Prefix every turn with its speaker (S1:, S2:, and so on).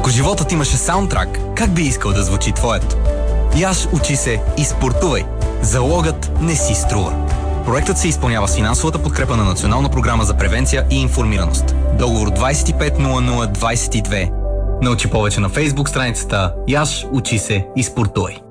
S1: Ако животът имаше саундтрак, как би искал да звучи твоят? Яш, учи се и спортувай. Залогът не си струва. Проектът се изпълнява с финансовата подкрепа на Национална програма за превенция и информираност. Договор 250022. Научи повече на Фейсбук страницата Яш, учи се и спортувай.